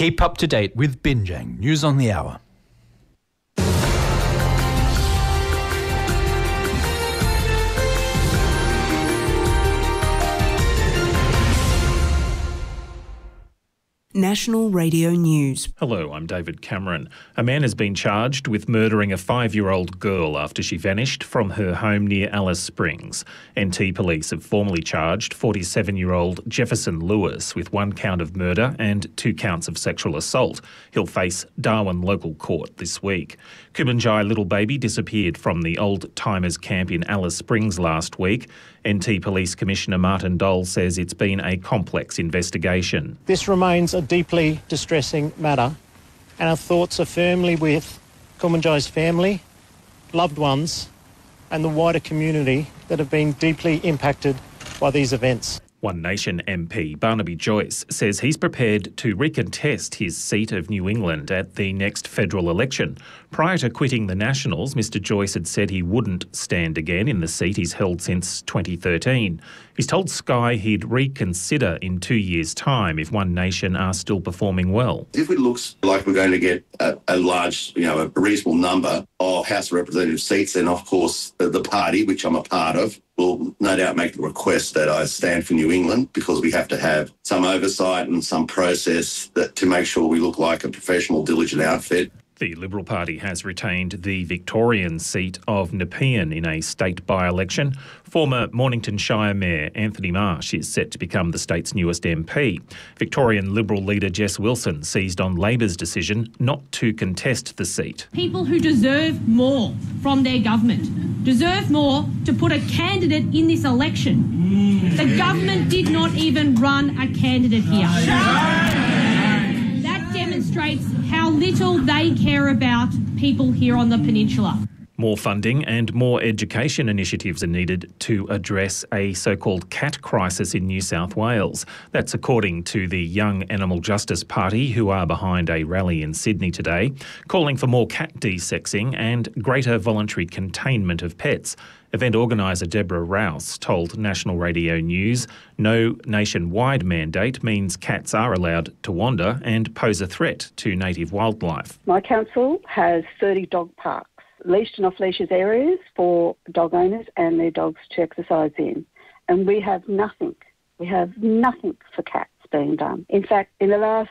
Keep up to date with Binjang News on the Hour. National Radio News. Hello, I'm David Cameron. A man has been charged with murdering a 5-year-old girl after she vanished from her home near Alice Springs. NT Police have formally charged 47-year-old Jefferson Lewis with 1 count of murder and 2 counts of sexual assault. He'll face Darwin local court this week. Kumanjai little baby disappeared from the Old Timers camp in Alice Springs last week. NT Police Commissioner Martin Dole says it's been a complex investigation. This remains a deeply distressing matter, and our thoughts are firmly with Kumanjai's family, loved ones, and the wider community that have been deeply impacted by these events. One Nation MP Barnaby Joyce says he's prepared to recontest his seat of New England at the next federal election. Prior to quitting the Nationals, Mr Joyce had said he wouldn't stand again in the seat he's held since 2013. He's told Sky he'd reconsider in 2 years' time if One Nation are still performing well. If it looks like we're going to get a large, a reasonable number of House of Representative seats, then of course the party, which I'm a part of, will no doubt make the request that I stand for New England, because we have to have some oversight and some process to make sure we look like a professional, diligent outfit. The Liberal Party has retained the Victorian seat of Nepean in a state by-election. Former Mornington Shire Mayor Anthony Marsh is set to become the state's newest MP. Victorian Liberal leader Jess Wilson seized on Labor's decision not to contest the seat. People who deserve more from their government deserve more to put a candidate in this election. The government did not even run a candidate here. That demonstrates how little they care about people here on the peninsula. More funding and more education initiatives are needed to address a so-called cat crisis in New South Wales. That's according to the Young Animal Justice Party, who are behind a rally in Sydney today, calling for more cat desexing and greater voluntary containment of pets. Event organiser Deborah Rouse told National Radio News no nationwide mandate means cats are allowed to wander and pose a threat to native wildlife. My council has 30 dog parks, leashed and off-leashes areas for dog owners and their dogs to exercise in. And we have nothing. We have nothing for cats being done. In fact, in the last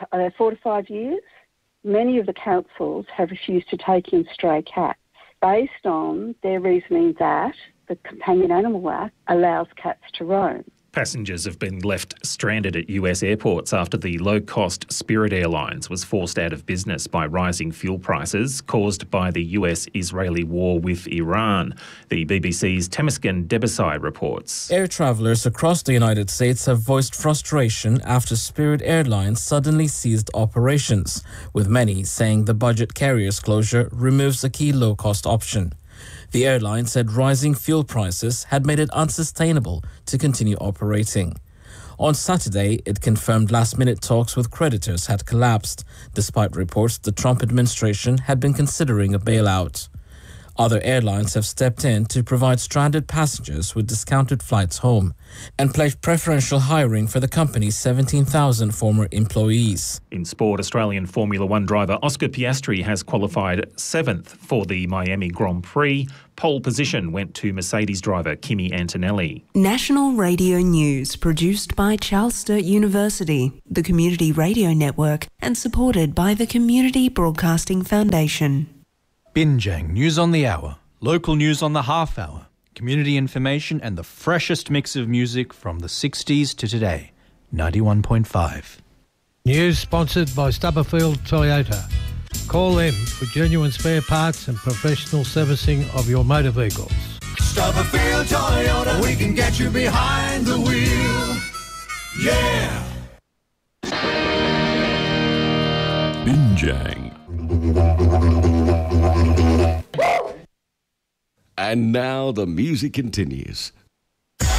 4 to 5 years, many of the councils have refused to take in stray cats, based on their reasoning that the Companion Animal Act allows cats to roam. Passengers have been left stranded at US airports after the low-cost Spirit Airlines was forced out of business by rising fuel prices caused by the US-Israeli war with Iran. The BBC's Temesgen Debesai reports. Air travellers across the United States have voiced frustration after Spirit Airlines suddenly ceased operations, with many saying the budget carrier's closure removes a key low-cost option. The airline said rising fuel prices had made it unsustainable to continue operating. On Saturday, it confirmed last-minute talks with creditors had collapsed, despite reports the Trump administration had been considering a bailout. Other airlines have stepped in to provide stranded passengers with discounted flights home and pledged preferential hiring for the company's 17,000 former employees. In sport, Australian Formula One driver Oscar Piastri has qualified 7th for the Miami Grand Prix. Pole position went to Mercedes driver Kimi Antonelli. National Radio News, produced by Charles Sturt University, the Community Radio Network, and supported by the Community Broadcasting Foundation. Binjang News on the Hour, local news on the half hour, community information and the freshest mix of music from the 60s to today. 91.5. News sponsored by Stubberfield Toyota. Call them for genuine spare parts and professional servicing of your motor vehicles. Stubberfield Toyota, we can get you behind the wheel. Yeah! Binjang. And now the music continues.